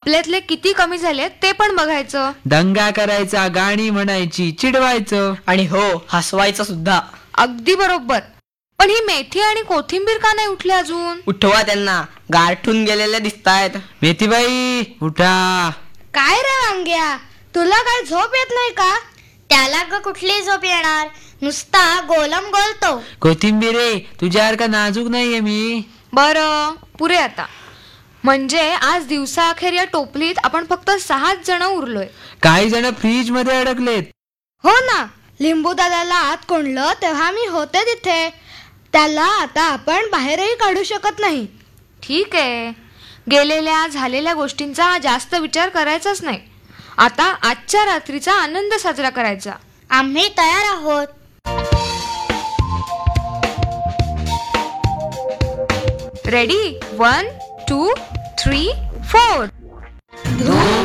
आपल्यातले किती कमी झालेत ते पण बघायचं. दंगा करायचा, गाणी म्हणायची, चिडवायचं आणि हो, हसवायचं सुद्धा. अगदी बरोबर. पण ही मेथी आणि कोथिंबीर का नाही उठले अजून? उठवा त्यांना, गारठून गेलेले दिसतायत. मेथीबाई उठा. काय रे वांग्या, तुला काय झोप येत नाही का? त्याला ग कुठली झोप येणार, नुसता गोलम गोलतो. कोथिंबीर तुझ्यासारखा नाजूक नाहीये मी. बरं, पुरे आता. म्हणजे आज दिवसाअखेर या टोपलीत आपण फक्त 6 जण उरलोय. काही जण फ्रीज मध्ये अडकलेत. हो ना, लिंबू दादाला आत कोंडलं तेव्हा मी होते तिथे. त्याला आता आपण बाहेरही काढू शकत नाही. ठीक आहे, गेलेल्या झालेल्या गोष्टींचा जास्त विचार करायचाच नाही. आता आजच्या रात्रीचा आनंद साजरा करायचा. आम्ही तयार आहोत. रेडी? 1, 2, 3, 4.